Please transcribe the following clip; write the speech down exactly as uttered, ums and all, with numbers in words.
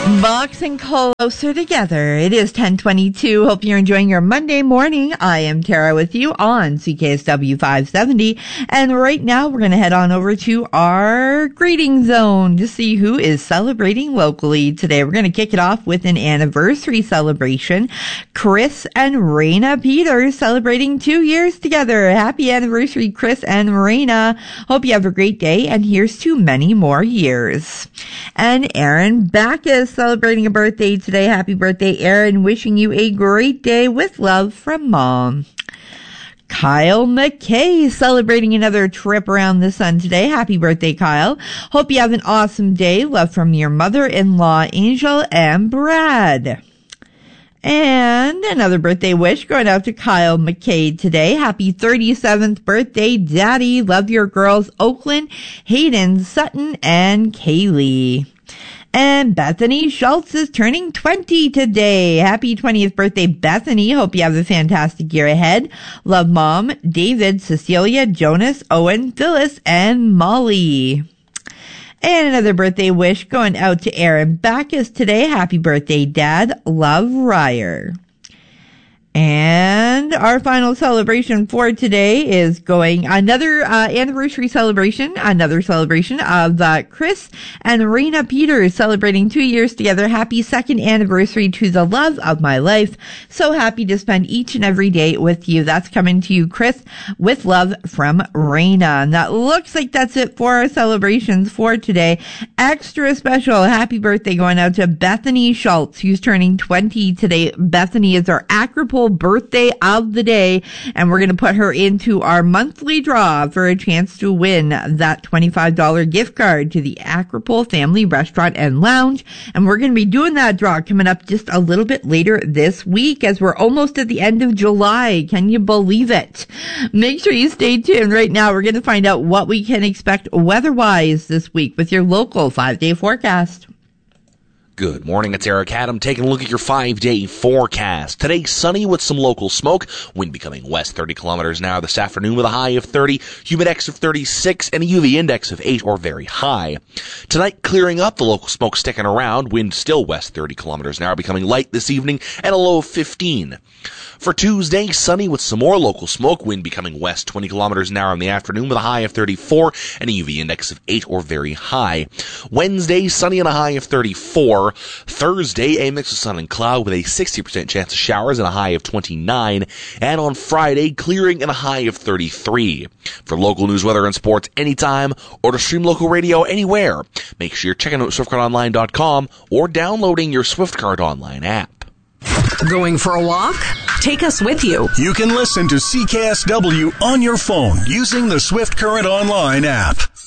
Boxing closer together. It is ten twenty-two. Hope you're enjoying your Monday morning. I am Tara with you on C K S W five seventy. And right now we're going to head on over to our greeting zone to see who is celebrating locally today. We're going to kick it off with an anniversary celebration. Chris and Raina Peters celebrating two years together. Happy anniversary, Chris and Raina. Hope you have a great day, and here's to many more years. And Aaron Backus celebrating a birthday today. Happy birthday, Aaron. Wishing you a great day with love from Mom. Kyle McKay celebrating another trip around the sun today. Happy birthday, Kyle. Hope you have an awesome day. Love from your mother-in-law, Angel and Brad. And another birthday wish going out to Kyle McKay today. Happy thirty-seventh birthday, Daddy. Love your girls, Oakland, Hayden, Sutton, and Kaylee. And Bethany Schultz is turning twenty today. Happy twentieth birthday, Bethany. Hope you have a fantastic year ahead. Love Mom, David, Cecilia, Jonas, Owen, Phyllis, and Molly. And another birthday wish going out to Aaron Backus today. Happy birthday, Dad. Love, Ryer. And our final celebration for today is going another uh, anniversary celebration, another celebration of uh, Chris and Raina Peters celebrating two years together. Happy second anniversary to the love of my life. So happy to spend each and every day with you. That's coming to you, Chris, with love from Raina. And that looks like that's it for our celebrations for today. Extra special happy birthday going out to Bethany Schultz, who's turning twenty today. Bethany is our Acropole birthday of the day, and we're going to put her into our monthly draw for a chance to win that twenty-five dollars gift card to the Acropole Family Restaurant and Lounge. And we're going to be doing that draw coming up just a little bit later this week, as we're almost at the end of July. Can you believe it? Make sure you stay tuned. Right now we're going to find out what we can expect weather-wise this week with your local five-day forecast. Good morning, it's Eric Adam taking a look at your five-day forecast. Today, sunny with some local smoke, wind becoming west thirty kilometers an hour this afternoon with a high of thirty, humidex of thirty-six, and a U V index of eight or very high. Tonight, clearing up, the local smoke sticking around, wind still west thirty kilometers an hour, becoming light this evening, and a low of fifteen. For Tuesday, sunny with some more local smoke, wind becoming west twenty kilometers an hour in the afternoon with a high of thirty-four and a U V index of eight or very high. Wednesday, sunny and a high of thirty-four. Thursday, a mix of sun and cloud with a sixty percent chance of showers and a high of twenty-nine. And on Friday, clearing and a high of thirty-three. For local news, weather, and sports anytime, or to stream local radio anywhere, make sure you're checking out swift card online dot com or downloading your SwiftCard Online app. Going for a walk? Take us with you. You can listen to C K S W on your phone using the Swift Current Online app.